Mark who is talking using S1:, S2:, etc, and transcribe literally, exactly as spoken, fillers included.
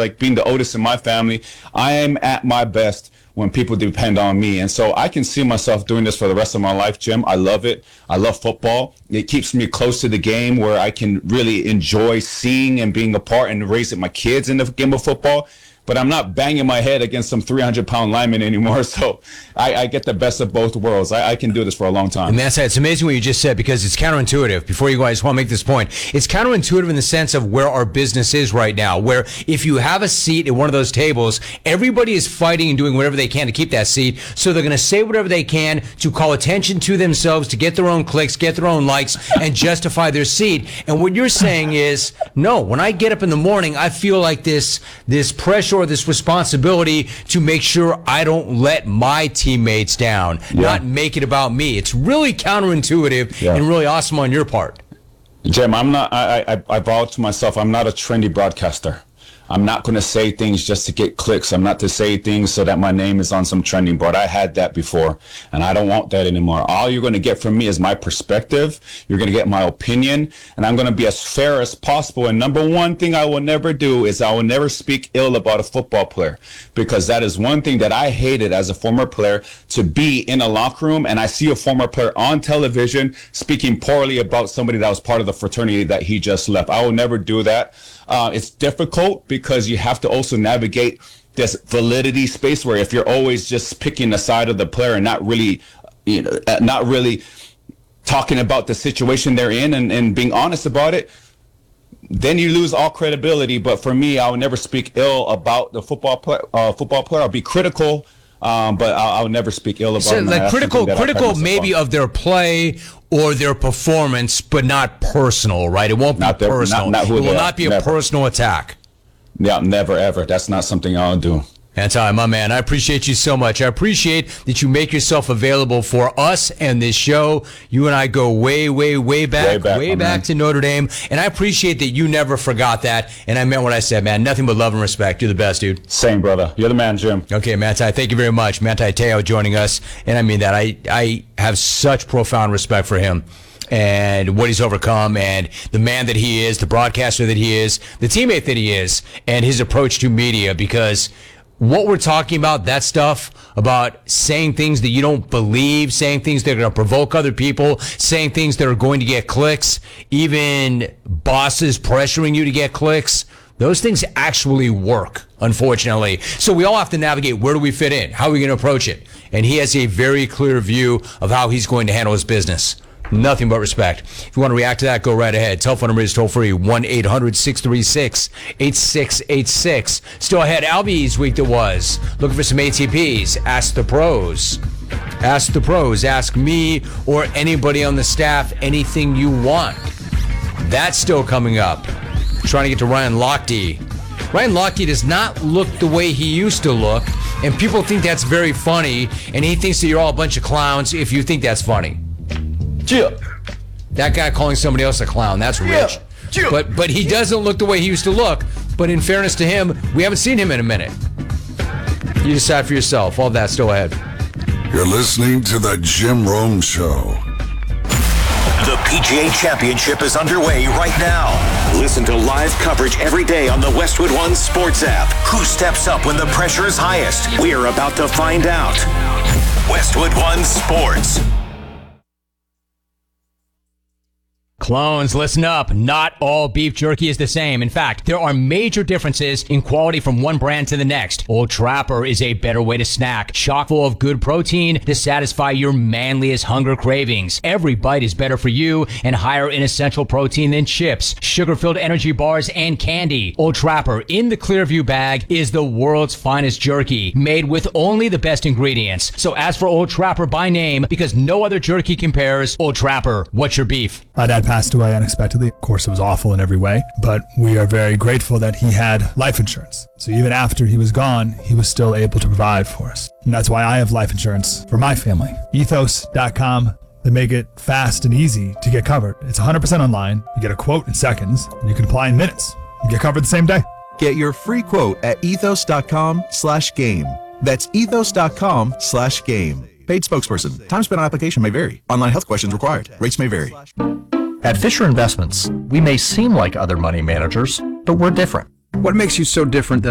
S1: like being the oldest in my family, I am at my best when people depend on me. And so I can see myself doing this for the rest of my life, Jim. I love it. I love football. It keeps me close to the game where I can really enjoy seeing and being a part and raising my kids in the game of football. But I'm not banging my head against some three hundred pound lineman anymore. So I, I get the best of both worlds. I, I can do this for a long time.
S2: And that's it's amazing what you just said, because it's counterintuitive. Before you go, I just want to make this point. It's counterintuitive in the sense of where our business is right now, where if you have a seat at one of those tables, everybody is fighting and doing whatever they can to keep that seat. So they're going to say whatever they can to call attention to themselves, to get their own clicks, get their own likes, and justify their seat. And what you're saying is, no, when I get up in the morning, I feel like this, this pressure or this responsibility to make sure I don't let my teammates down, yeah. not make it about me. It's really counterintuitive yeah. and really awesome on your part.
S1: Jim, I'm not, I, I, I vowed to myself, I'm not a trendy broadcaster. I'm not going to say things just to get clicks. I'm not to say things so that my name is on some trending board. I had that before, and I don't want that anymore. All you're going to get from me is my perspective. You're going to get my opinion, and I'm going to be as fair as possible. And number one thing I will never do is I will never speak ill about a football player, because that is one thing that I hated as a former player, to be in a locker room and I see a former player on television speaking poorly about somebody that was part of the fraternity that he just left. I will never do that. Uh, it's difficult because you have to also navigate this validity space where if you're always just picking the side of the player and not really, you know, not really talking about the situation they're in and, and being honest about it, then you lose all credibility. But for me, I will never speak ill about the football play, uh, football player. I'll be critical, um, but I'll, I'll never speak ill about
S2: so,
S1: them.
S2: Like critical, critical maybe of their play or their performance, but not personal, right? It won't be not their, personal. Not, not who it will not be a never. personal attack.
S1: Yeah, never, ever. That's not something I'll do.
S2: Anti, my man, I appreciate you so much. I appreciate that you make yourself available for us and this show. You and I go way, way, way back, way back, way back to Notre Dame. And I appreciate that you never forgot that. And I meant what I said, man. Nothing but love and respect. You're the best, dude.
S1: Same, brother. You're the man, Jim.
S2: Okay, Manti, thank you very much. Manti Te'o joining us. And I mean that. I, I have such profound respect for him and what he's overcome, and the man that he is, the broadcaster that he is, the teammate that he is, and his approach to media, because what we're talking about, that stuff about saying things that you don't believe, saying things that are going to provoke other people, saying things that are going to get clicks, even bosses pressuring you to get clicks, those things actually work, unfortunately. So we all have to navigate, where do we fit in? How are we going to approach it? And he has a very clear view of how he's going to handle his business. Nothing but respect. If you want to react to that, go right ahead. Telephone number is toll free, one eight hundred six three six eight six eight six. Still ahead, Albie's week that was. Looking for some A T Ps. Ask the pros. Ask the pros. Ask me or anybody on the staff anything you want. That's still coming up. Trying to get to Ryan Lochte. Ryan Lochte does not look the way he used to look, and people think that's very funny, and he thinks that you're all a bunch of clowns if you think that's funny.
S1: Chill.
S2: That guy calling somebody else a clown, that's rich.
S1: Yeah. Chill.
S2: But but he doesn't look the way he used to look. But in fairness to him, we haven't seen him in a minute. You decide for yourself. All that still ahead.
S3: You're listening to The Jim Rome Show.
S4: The P G A Championship is underway right now. Listen to live coverage every day on the Westwood One Sports app. Who steps up when the pressure is highest? We're about to find out. Westwood One Sports.
S2: Clones, listen up. Not all beef jerky is the same. In fact, there are major differences in quality from one brand to the next. Old Trapper is a better way to snack, chock full of good protein to satisfy your manliest hunger cravings. Every bite is better for you and higher in essential protein than chips, sugar-filled energy bars, and candy. Old Trapper in the Clearview bag is the world's finest jerky, made with only the best ingredients. So ask for Old Trapper by name, because no other jerky compares. Old Trapper, what's your beef?
S5: My dad passed away unexpectedly. Of course, it was awful in every way, but we are very grateful that he had life insurance. So even after he was gone, he was still able to provide for us. And that's why I have life insurance for my family. ethos dot com. They make it fast and easy to get covered. It's one hundred percent online. You get a quote in seconds, and you can apply in minutes. You get covered the same day.
S6: Get your free quote at ethos dot com slash game. That's ethos dot com slash game. Paid spokesperson. Time spent on application may vary. Online health questions required. Rates may vary.
S7: At Fisher Investments, we may seem like other money managers, but we're different.
S8: What makes you so different than